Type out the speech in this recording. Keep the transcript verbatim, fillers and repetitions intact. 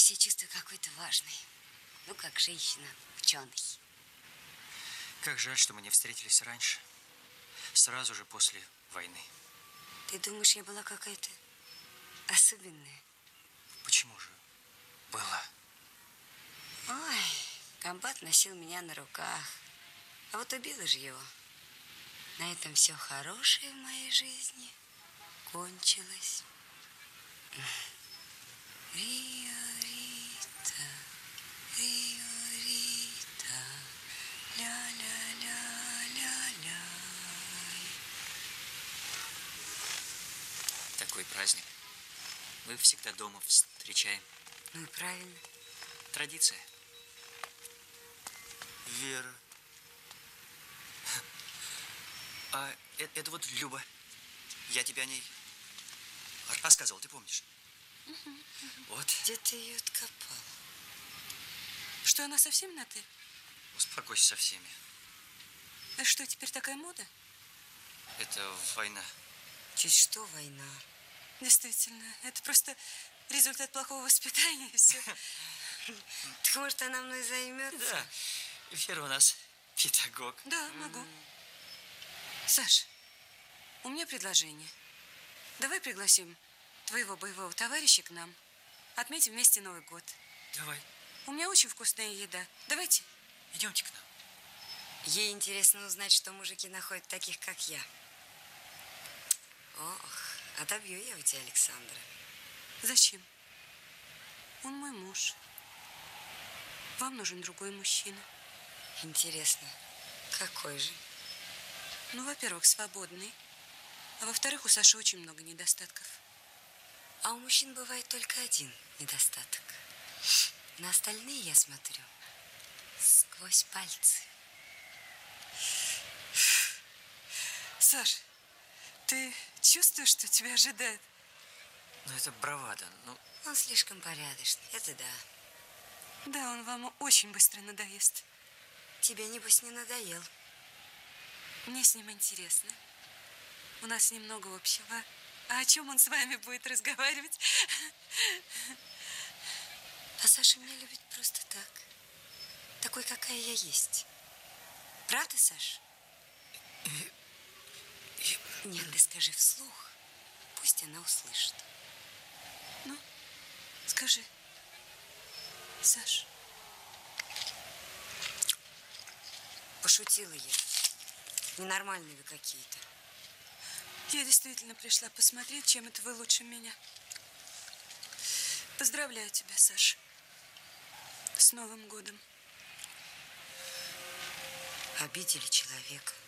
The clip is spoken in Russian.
себя чувствую какой-то важной. Ну, как женщина, ученый. Как жаль, что мы не встретились раньше. Сразу же после войны. Ты думаешь, я была какая-то особенная? Почему же была? Ой, комбат носил меня на руках. А вот убила же его. На этом все хорошее в моей жизни кончилось. Рио, Рита, Рио, Рита, ля-ля-ля-ля-ля. Такой праздник. Мы всегда дома встречаем. Ну и правильно. Традиция. Вера. А это, это вот Люба. Я тебе о ней рассказывал, ты помнишь? Угу, угу. Вот. Где ты ее откопал? Что, она совсем на ты? Успокойся со всеми. А что, теперь такая мода? Это война. Чуть что война? Действительно, это просто результат плохого воспитания и все. Так может, она мной займется? Да. Вера у нас педагог. Да, могу. Саш, у меня предложение. Давай пригласим твоего боевого товарища к нам. Отметим вместе Новый год. Давай. У меня очень вкусная еда. Давайте. Идемте к нам. Ей интересно узнать, что мужики находят таких, как я. Ох, отобью я у тебя Александра. Зачем? Он мой муж. Вам нужен другой мужчина. Интересно, какой же? Ну, во-первых, свободный. А во-вторых, у Саши очень много недостатков. А у мужчин бывает только один недостаток. На остальные я смотрю сквозь пальцы. Саш, ты чувствуешь, что тебя ожидает? Ну, это бравада. Ну... Он слишком порядочный, это да. Да, он вам очень быстро надоест. Тебе, небось, не надоел. Мне с ним интересно. У нас немного общего. А о чем он с вами будет разговаривать? А Саша меня любит просто так. Такой, какая я есть. Правда, Саш? Нет, ты скажи вслух. Пусть она услышит. Ну, скажи. Саш. Пошутила я. Ненормальные вы какие-то. Я действительно пришла посмотреть, чем это вы лучше меня. Поздравляю тебя, Саш. С Новым годом. Обидели человека.